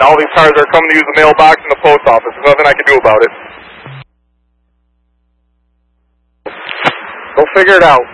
all these cars are coming to use the mailbox and the post office. There's nothing I can do about it. Go figure it out.